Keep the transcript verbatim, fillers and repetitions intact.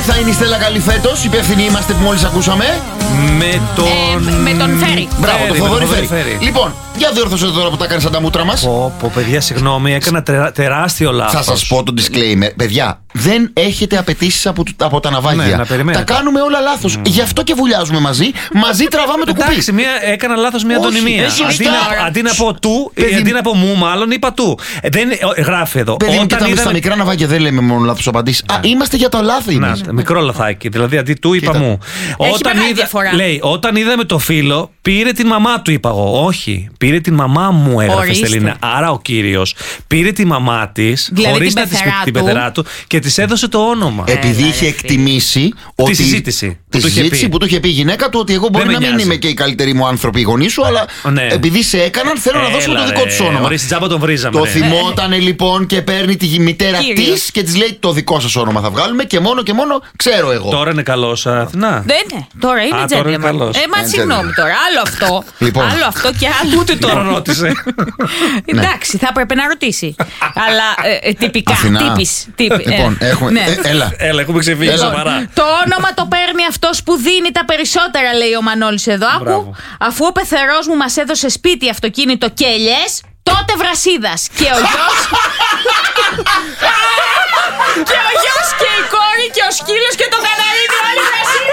Θα είναι η Στέλλα καλή φέτος, υπεύθυνοι είμαστε που μόλις ακούσαμε. Με τον. Ε, με τον Φέρι. Μπράβο, Φέρι, το με τον Θοδωρή Θοδωρή Φέρι. Φέρι. Λοιπόν, για διόρθωσε τώρα που τα κάνεις σαν τα μούτρα μας. Πω, πω, παιδιά, συγγνώμη, έκανα τερα, τεράστιο λάθος. Θα σας πω το disclaimer. Παιδιά, δεν έχετε απαιτήσεις από, του- από τα ναυάγια. Ναι, να περιμένετε. Τα κάνουμε όλα λάθος. Mm. Γι' αυτό και βουλιάζουμε μαζί. Μαζί τραβάμε το κουμπί. Εντάξει, μία, έκανα λάθος μία Όχι, αντωνυμία. εσύ Αντί σωστά. να, αντί να πω του, Παιδί- αντί να πω μου, μάλλον είπα του. Ε, δεν, ε, γράφει εδώ. Παιδί μου, κοιτάμε είδαμε- στα μικρά ναυάγια, δεν λέμε μόνο λάθος απαντήσεις. Α, είμαστε για τα λάθη. Να, είμαστε. μικρό λαθάκι. Δηλαδή αντί του είπα Κοίτα. μου. Όταν μεγάλη είδα, διαφορά. λέει, όταν είδαμε το φίλο, πήρε την μαμά του, είπα εγώ. Όχι, πήρε την μαμά μου, έγραφε Ορίστε. Στελίνα. Άρα ο κύριος πήρε τη μαμά της, Δηλαδή χωρίς την να της πει πεθερά την του. πεθερά του, και της έδωσε το όνομα. Ε, Επειδή Έλα, είχε ρε, εκτιμήσει ότι. συζήτηση που Τη του είχε συζήτηση πει. που του είχε πει η γυναίκα του ότι εγώ μπορεί με να μην νοιάζει. είμαι και οι καλύτεροι μου άνθρωποι οι γονείς σου, αλλά Ναι. επειδή σε έκαναν, θέλω να δώσουμε το Έλα, δικό ρε, του όνομα. ορίστε, τζάμπα τον βρίζαμε. Το ρε. θυμότανε λοιπόν και παίρνει τη μητέρα Κύριος. της και της λέει το δικό σας όνομα θα βγάλουμε και μόνο και μόνο ξέρω εγώ. Τώρα είναι καλός, Αθηνά. Δεν είναι. Τώρα είναι Α, τώρα είναι gentleman. καλός. Ε, μα Είναι συγγνώμη gentleman. τώρα. Άλλο αυτό. Λοιπόν. Άλλο αυτό και άλλο. Ούτε τώρα ρώτησε. Εντάξει, θα έπρεπε να ρωτήσει. Αλλά ε, ε, τυπικά. Αθηνά. Τύπης, τύπη, ε, Λοιπόν, έχουμε. ναι. ε, έλα. Έλα, έχουμε ξεφύγει Έλα. σοβαρά. Το όνομα το παίρνει αυτός που δίνει τα περισσότερα, λέει ο Μανώλης εδώ. Άκου, Μπράβο. αφού ο πεθερός μου μας έδωσε σπίτι, αυτοκίνητο και ελιές, τότε Βρασίδας. Και ο γιος. Και ο γιος και η κόρη και ο σκύλος και το καναρίδι, όλοι Βρασίδας.